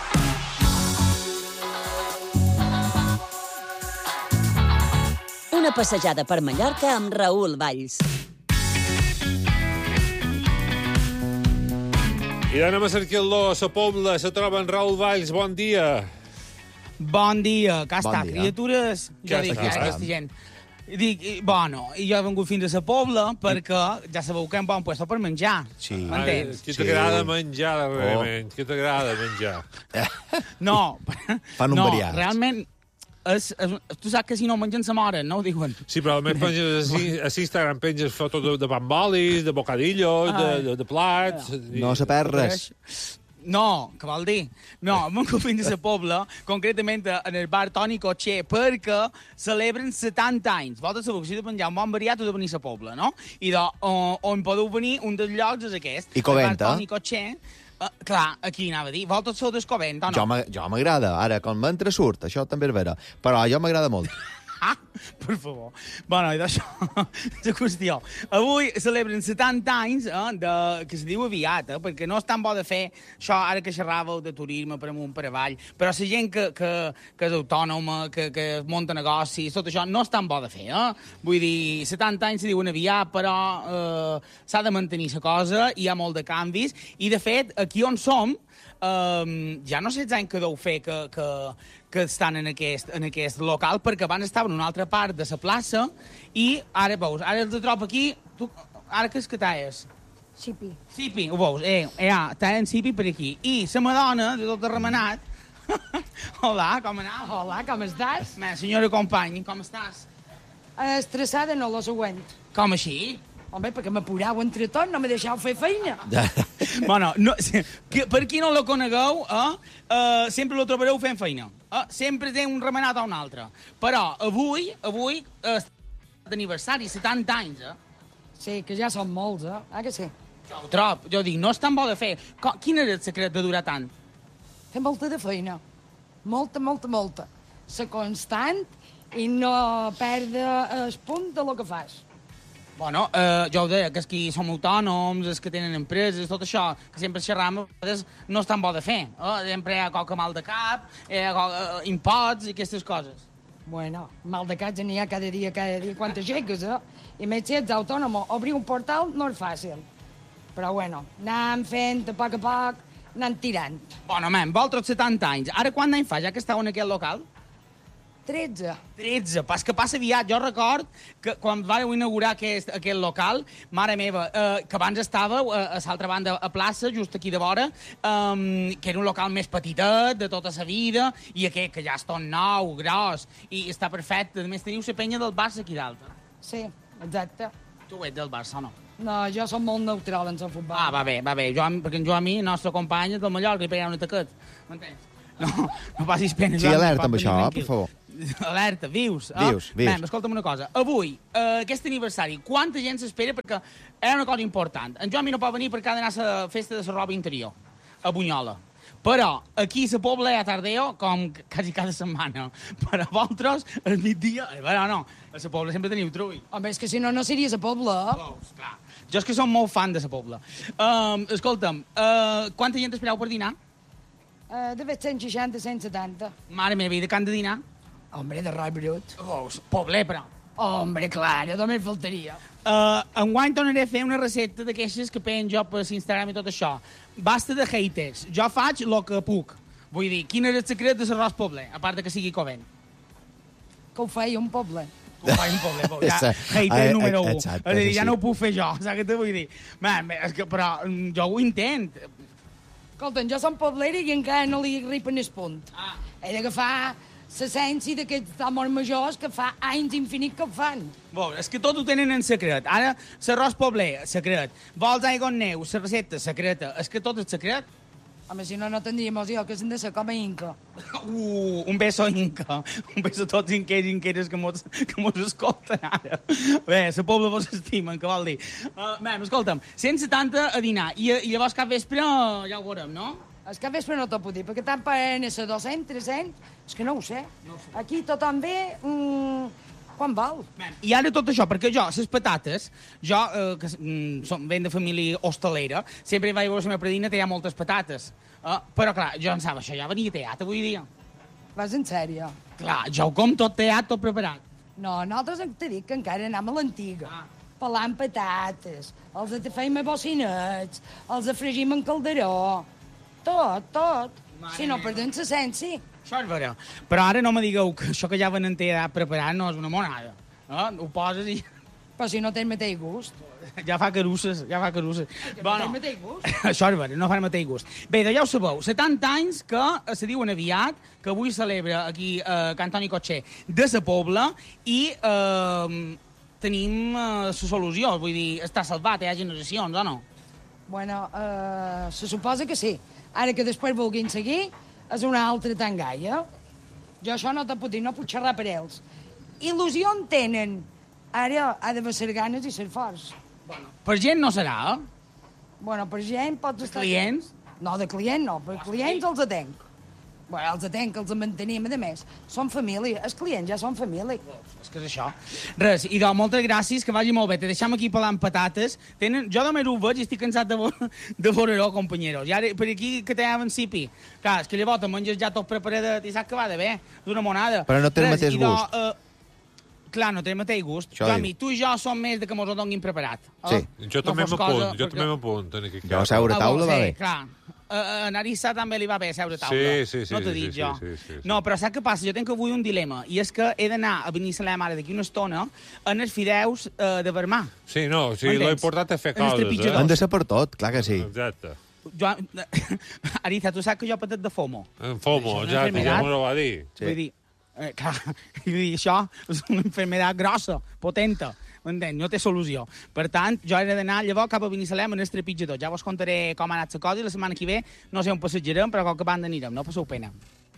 Una passejada per Mallorca amb Raül Valls. I anem a cercar-lo a la Pobla, se troba en Raül Valls, bon dia. Bon dia, que Bon està, dia. criatures, Què jo dic, està? aquesta gent. I dic, i, bueno, i jo he vengut fins a la Pobla perquè ja sabeu que és un bon puesto per menjar. Sí. M'entens? Qui t'agrada menjar, darrerament? Qui t'agrada menjar? No. Fan un no, variat. realment, és, és, tu saps que si no mengen se moren, no ho diuen? Sí, però almenys penges a, a Instagram penges fotos de, de bambolis, de bocadillos, de, de, de plats... No se perd res. No, què vol dir? No, hem vengut fins a la Pobla, concretament en el bar Toni Cotxer, perquè celebren setanta anys. Vosaltres sabeu que si heu de menjar un bon variat heu de venir a la Pobla, no? I de, on, on podeu venir, un dels llocs és aquest. I Covent, el bar Toni Cotxer. Uh, clar, aquí anava a dir. Vosaltres sou del Covent, o no? Jo m'a- Jo m'agrada. Ara, quan m'entra surt, això també és vera. Però jo m'agrada molt. Ah, per favor. Bueno, i d'això, la qüestió. Avui celebren setanta anys, eh, de, que se diu aviat, eh, perquè no és tan bo de fer això, ara que xerràveu de turisme per amunt, per avall, però la gent que, que, que és autònoma, que, que munta negocis, tot això, no és tan bo de fer, eh? Vull dir, setanta anys se diuen aviat, però eh, s'ha de mantenir la cosa, hi ha molt de canvis, i de fet, aquí on som, Um, ja no sé els anys que deu fer que, que, que estan en aquest, en aquest local, perquè abans estaven en una altra part de la plaça i ara, veus, ara els trobo aquí, tu, ara què és que t'has? Sipi. Sipi, ho veus, eh, eh, t'has en Sipi per aquí. I la Madonna, de tot remenat, hola, com anava? Hola, com estàs? Ma senyora company, com estàs? Estressada, no, lo següent. Com així? Home, perquè m'apurau entre tot, no me deixau fer feina. Bueno, no, que, per qui no la conegueu, eh, eh, sempre lo trobareu fent feina. Eh, sempre té un remenat a un altre. Però avui, avui, eh, d'aniversari, setanta anys, eh? Sí, que ja són molts, eh? Ah, que sí? Jo ho trob, jo dic, no és tan bo de fer. Co- Quin era el secret de durar tant? Fer molta de feina. Molta, molta, molta. Ser constant i no perdre el punt de lo que fas. Bueno, eh, jo ho deia, que els que som autònoms, els que tenen empreses, tot això, que sempre xerram, no és tan bo de fer. Eh? Sempre hi ha qualque mal de cap, hi ha qual- eh, impots i aquestes coses. Bueno, mal de cap n'hi ha cada dia, cada dia, quan t'aixeques, eh? I més si ets autònom, obrir un portal no és fàcil. Però bueno, anem fent a poc a poc, anem tirant. Bueno, men, vosaltres setanta anys. Ara quant d'any fa, ja que estàu en aquest local? tretze. tretze, pas que passa aviat. Jo record que quan vàreu inaugurar aquest, aquest local, mare meva, eh, que abans estàveu a, a l'altra banda, a plaça, just aquí de vora, eh, que era un local més petitet, de tota la vida, i aquest que ja és tot nou, gros, i està perfecte. A més, teniu la penya del Barça aquí dalt. Sí, exacte. Tu ets del Barça, o no? No, jo som molt neutral en el futbol. Ah, va bé, va bé. Jo, perquè en Joan, el nostre company, és del Mallorca, i pegarà un ataquet. M'entens? No, no passis pena. Sí, Joan, alerta pot amb tenir això, tranquil. per favor. Alerta, vius. Vius, vius. Mem, escolta'm una cosa. Avui, eh, aquest aniversari, quanta gent s'espera? Perquè era una cosa important. En Joan no pot venir perquè ha d'anar a la festa de la roba interior, a Bunyola. Però aquí a la Pobla hi ha tardeo com quasi cada setmana. Per a vosaltres, al migdia... Eh, bueno, no, a la Pobla sempre teniu trull. Home, és que si no, no series a Pobla. Oh, clar. Jo és que som molt fan de la Pobla. Um, escolta'm, uh, quanta gent espereu per dinar? Uh, de fet, cent seixanta, cent setanta. Mare meva, i de can de dinar? Hombre, de rai brut. Oh, Pobler, però. Hombre, clar, només faltaria. Uh, enguany tornaré a fer una recepta d'aquestes que penjo per Instagram i tot això. Basta de haters. Jo faig el que puc. Vull dir, quin era el secret de l'arròs pobler, a part de que sigui Covent? Que ho feia un poble. Que ho feia un poble, poble. Ja, Exacte. hater Eh, número u. exacte, És a dir, sí, ja sí. no ho puc fer jo, saps què te vull dir? Man, és que, però mm, jo ho intent. Escolta, jo som poblera i encara no li ripen el punt. Ah. He d'agafar l'essència d'aquests homes majors que fa anys infinit que ho fan. Bo, és que tot ho tenen en secret. Ara, l'arròs pobler, secret. Vols aigua amb neu, la recepta, secreta. És que tot és secret. Home, si no, no tindríem jo, que s'han de ser com a Inca. Uh, un beso inca. Un beso a tots inquers i inqueres que mos, que mos escolten ara. Bé, la pobla vos estimen, que vol dir. Uh, bé, escolta'm, cent setanta a dinar. I, i llavors cap vespre ja ho veurem, no? És que a vespre no t'ho puc dir, perquè tant paguen a dos-cents, tres-cents, és que no ho sé. No ho sé. Aquí tothom ve, mm, quan val? I ara tot això, perquè jo, les patates, jo, eh, que mm, som, ven de família hostalera, sempre vaig veure la meva predina, té moltes patates. Eh, però, clar, jo en sap, això ja venia teat avui dia. Vas en sèrio? Clar, jo ho com tot teat, tot preparat. No, nosaltres t'he dit que encara anem a l'antiga. Ah. Pelant patates, els de feim a bocinets, els de fregim en calderó. Tot, tot. Mare Si no meva. perdem l'essència. Això és vera. Però ara no me digueu que això que ja venen teat preparat no és una monada. Eh? Ho poses i... Però si no té el mateix gust. Ja fa carusses, ja fa carusses. Que no té el mateix gust. Això és vera, no fa el mateix gust. Bé, doncs ja ho sabeu, setanta anys que se diuen aviat, que avui celebra aquí eh, Can Toni Cotxer de sa Pobla, i eh, tenim la eh, solució, vull dir, està salvat, hi ha generacions, o no? Bueno, eh, se suposa que sí. Ara que després vulguin seguir, és una altra tangalla. Jo això no te puc dir, no puc xerrar per ells. Il·lusió en tenen. Ara ha de ser ganes i ser forts. Per gent no serà, eh? Bueno, per gent pots estar... Clients? No, de client no, per clients els atenc. Bueno, els atenc, els mantenim, a més. Són família, els clients ja són família. És que és això. Res, i doncs, moltes gràcies, que vagi molt bé. Te deixem aquí pelant patates. Tenen... Jo només ho veig i estic cansat de, vo... de veure-ho, companyeros. I ara, per aquí, que tenen en Cipi. Clar, és que llavors te menges ja tot preparadet i saps que va de bé, d'una monada. Però no té el mateix gust. Uh, Clar, no té el mateix gust. Jomi, tu i jo som més de que mos ho donin preparat. Sí. Eh? Jo també m'apunt, jo també m'apunt. Jo a seure a taula va bé. Sí, clar. A Narissa també li va bé seure a taula. Sí, sí, sí. No t'ho dic jo. No, però saps què passa? Jo tenc avui un dilema, i és que he d'anar a Binissalem ara d'aquí una estona en els fideus de Vermà. Sí, no, o sigui, l'he portat a fer coses, eh? Han de ser per tot, clar que sí. Exacte. Jo, Arisa, tu saps que jo patet de FOMO. En FOMO, exacte, ja m'ho va dir. Vull dir, Eh, clar, vull dir, això és una enfermedad grossa, potenta, m'entens? No té solució. Per tant, jo he d'anar llavors cap a Binissalem en el trepitjador. Ja vos contaré com ha anat la cosa i la setmana que ve no sé on passatgerem, però a qualque banda anirem, no passeu pena.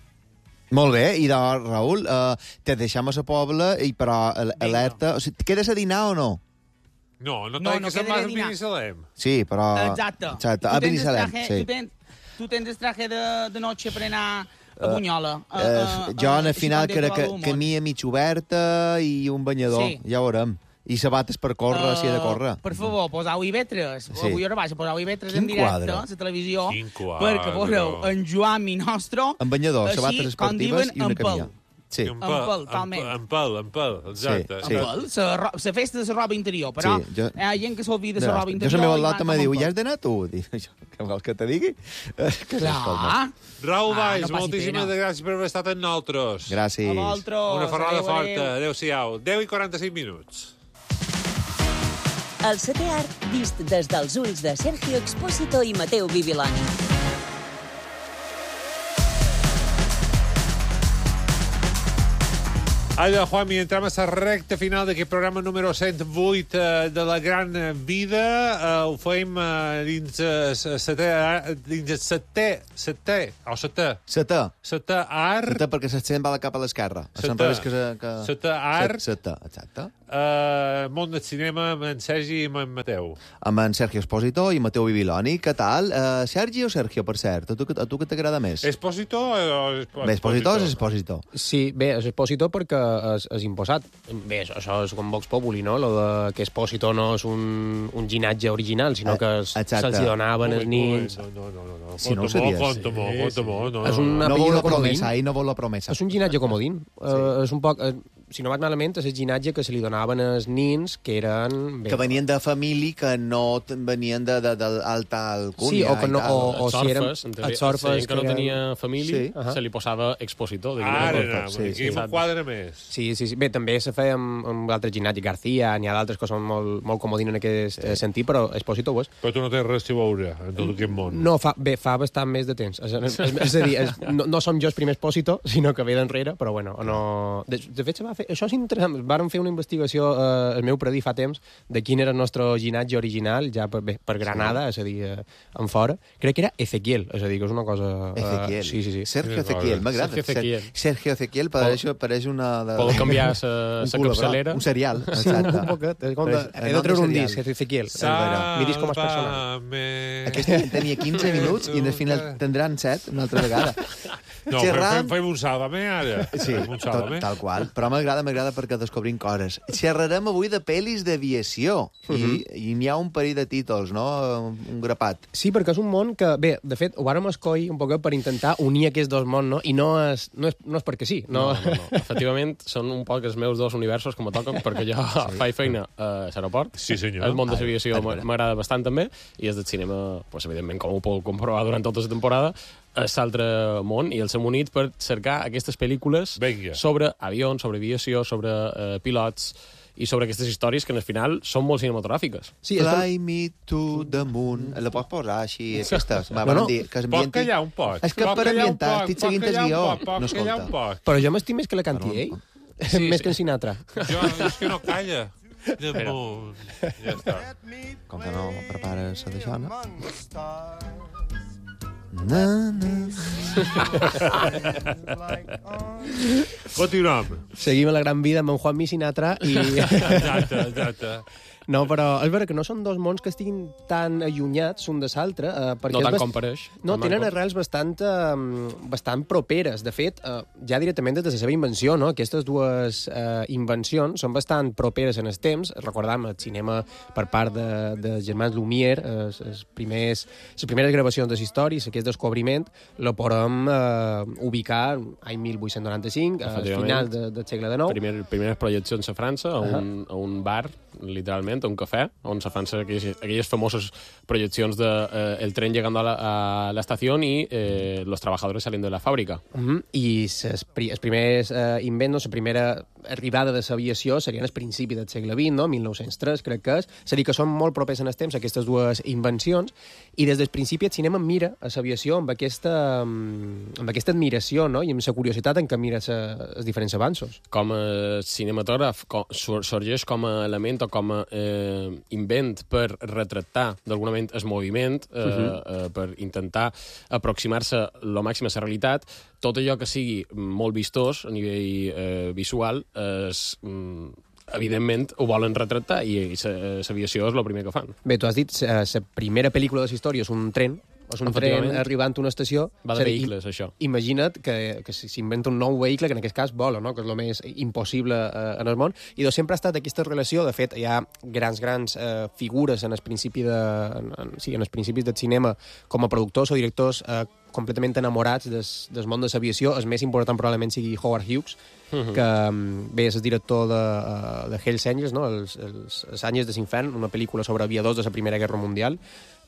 Molt bé, i de Raül, eh, te deixem a la Pobla, i però alerta... O sigui, quedes a dinar o no? No, no t'ha no, no que se'n vas a Binissalem. Sí, però... Exacte. Exacte, a Binissalem, sí. Tu tens, tu tens el traje de, de noche per anar... a Bunyola. Uh, uh, jo, al final, que era camí a mig oberta i un banyador, sí. Ja ho veurem. I sabates per córrer, uh, si ha de córrer. Per favor, posau I vetres. Sí. Avui hora baixa, posau I vetres en directe a la televisió. Perquè, veureu, en Joan i nostre... En banyador, sabates esportives i una camilla. Sí. En pèl, talment. En pèl, en pèl, exacte. Sí, sí. En pèl, la festa de la roba interior, però sí, jo... hi ha gent que s'olvida de la roba interior... Jo la meva lota me diu, ja has d'anar tu? Dic, què vols que te digui? Clar. Raül Valls, ah, no moltíssimes gràcies per haver estat amb nosaltres. Gràcies. A vosaltres. Una ferrada forta. Adéu-siau. deu i quaranta-cinc minuts. El setè art vist des dels ulls de Sergio Expósito i Mateu Bibiloni. Allà, Juanmi, entrem a la recta final d'aquest programa número cent vuit eh, de la gran vida. Eh, ho fem eh, dins el setè, dins el setè, setè, o setè? Setè. Setè art. Setè, perquè se'n va cap a l'esquerra. Setè. Que, que... Setè art. Setè, exacte. Uh, món del cinema amb en Sergi i amb en Mateu. Amb en Sergio Expósito i Mateu Bibiloni. Què tal? Uh, Sergi o Sergio, per cert? A tu, a tu què t'agrada més? Expósito o Expósito? Bé, Expósito és Expósito. Sí, bé, és Expósito perquè és, és imposat. Bé, això, això és com Vox Populi, no? Lo de que Expósito no és un, un ginatge original, sinó que se'ls donaven els nins... No, no, no, no. Si no ho sabies. Conta-m'ho, conta-m'ho. No, és un no vol la promesa, ahir no vol la promesa. És un ginatge comodín. Sí. Uh, és un poc... Uh, si no vaig malament, és el ginatge que se li donaven als nins que eren... Bé, que venien de família que no venien de, de, de alta alcúnia. Sí, o que no... O, o si eren... Els orfes que no tenia família, sí. Se li posava expositor. Ara, no, sí, aquí sí. Quadre més. Sí, sí, sí. Bé, també se feia amb, amb altres ginatges, García, n'hi ha d'altres que són molt, molt comodins en aquest sí. sentit, però Expósito ho és. Però tu no tens res a veure en tot aquest món. No, fa, bé, fa bastant més de temps. És, és, és a dir, és, no, no som jo el primer Expósito, sinó que ve d'enrere, però bueno, no... De, de fet, se va fer... Això és interessant. Vàrem fer una investigació, eh, el meu predí fa temps, de quin era el nostre ginatge original, ja per, bé, per Granada, sí. És a dir, eh, en fora. Crec que era Ezequiel, és a dir, que és una cosa... Eh, Ezequiel. Sí, sí, sí. Sergio Ezequiel, m'agrada. Sergio Ezequiel. Sergio Ezequiel pareix, pareix una... De... Pot canviar la capçalera. Un serial, sí, exacte. Un poquet. Com de, he de treure un disc, Sergio Ezequiel. Mi disc com a personal. Aquest tenia quinze minuts i en el final tindran set una altra vegada. No, Xerram... fem, fem un sàlvame, ara. Sí, un sàlvame. Tal qual. Però m'agrada, m'agrada perquè descobrim coses. Xerrarem avui de pel·lis d'aviació. Uh -huh. I, i n'hi ha un parell de títols, no? Un grapat. Sí, perquè és un món que, bé, de fet, ho vàrem escollir un poc per intentar unir aquests dos mons, no? I no és, no és, no és perquè sí. No, no, no, no. Efectivament, són un poc els meus dos universos que me toquen, perquè jo sí. faig feina a l'aeroport. Sí, senyor. El món de l'aviació m'agrada bastant també, i és del cinema, pues, evidentment, com ho puc comprovar durant tota la temporada, és l'altre món, i els hem unit per cercar aquestes pel·lícules Venga. sobre avions, sobre aviació, sobre eh, pilots, i sobre aquestes històries que, al final, són molt cinematogràfiques. Sí, Fly per... me to the moon. La pots posar així, aquestes? Va, no, no. Dir, que pot callar un poc. És que pot per ambientar, poc, estic seguint el guió. Pot no callar un poc. Però jo m'estim més que la canti ell. Sí, més sí. que en Sinatra. Jo, és que no calla. The moon. Ja està. Com que no prepares a d'això, no? Na, na. Continuem. Seguim a la gran vida amb en Juanmi Sinatra i... Exacte, exacte. No, però és vera que no són dos mons que estiguin tan allunyats un de l'altre. Eh, no tant bast... com pareix. No, tenen arrels bastant, eh, bastant properes. De fet, eh, ja directament des de la seva invenció, no? Aquestes dues eh, invencions són bastant properes en els temps. Recordam el cinema per part de, de germans Lumière, eh, les, primers, les primeres gravacions de les històries, aquest descobriment, lo podem eh, ubicar any mil vuit-cents noranta-cinc, al final de, del segle dinou. Primer, primeres projeccions a França, a un, uh -huh. a un bar, literalment, a un cafè, on se fan aquelles, aquelles famoses projeccions de eh, el tren llegando a la, a la estación y eh, los trabajadores saliendo de la fàbrica. Uh -huh. I els primers eh, invents, la primera arribada de l'aviació serien al principi del segle vint, no? mil nou-cents tres, crec que és. És a dir, que són molt propers en el temps aquestes dues invencions, i des del principi el cinema mira a l'aviació amb aquesta, amb aquesta admiració, no? I amb la curiositat en què mira els diferents avanços. Com a cinematògraf com, sorgeix com a element o com a eh, invent per retratar d'alguna manera el moviment, eh, uh -huh. eh, per intentar aproximar-se al màxim a la realitat. Tot allò que sigui molt vistós a nivell eh, visual, és, mm, evidentment ho volen retratar, i l'aviació és el primer que fan. Bé, tu has dit, la primera pel·lícula de la història és un tren, és un tren arribant a una estació. Va de vehicles, i, això. Imagina't que, que s'inventa un nou vehicle, que en aquest cas vola, no? Que és el més impossible eh, en el món, i doncs sempre ha estat aquesta relació. De fet, hi ha grans, grans eh, figures en els principis de, en, en, sí, en els principis del cinema com a productors o directors eh, completament enamorats des, del món de l'aviació. El més important probablement sigui Howard Hughes, uh-huh. que bé, és el director de, de Hell's Angels, no? els, els, els Àngels de l'Infern, una pel·lícula sobre aviadors de la Primera Guerra Mundial,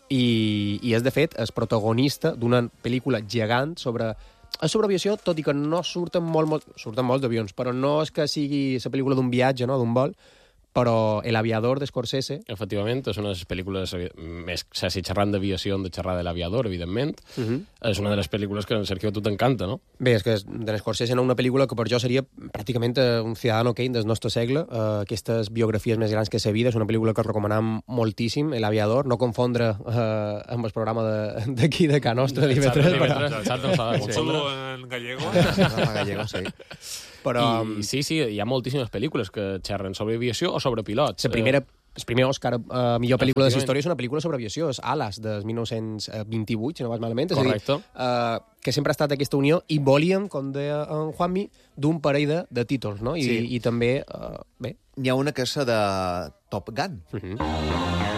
i, i és, de fet, el protagonista d'una pel·lícula gegant sobre... sobre aviació, tot i que no surten molt, molt surten molts d'avions, però no és que sigui la pel·lícula d'un viatge, no? d'un vol, però El aviador de Scorsese... Efectivament, és una de les pel·lícules més... Si xerrant d'aviació hem de xerrar de l'Aviador, evidentment. Uh -huh. És una de les pel·lícules que, Sergio, a tu t'encanta, no? Bé, és que de Scorsese no una pel·lícula que per jo seria pràcticament un Ciudadano Kane del nostre segle. Uh, aquestes biografies més grans que sa vida. És una pel·lícula que recomanam moltíssim, El aviador, no confondre uh, amb el programa d'aquí, de, de Ca Nostra, d'I V tres. Un saludo en gallego. En gallego, sí. Però, I, sí, sí, hi ha moltíssimes pel·lícules que xerren sobre aviació o sobre pilots. La primera, el primer Òscar a uh, millor pel·lícula de la història és una pel·lícula sobre aviació, és Alas, de mil nou-cents vint-i-vuit, si no vas malament. Correcte. És a dir, uh, que sempre ha estat aquesta unió, i volíem, com deia en Juanmi, d'un parell de, de títols, no? I, sí. i també, uh, bé... N'hi ha una que és de Top Gun. Uh -huh.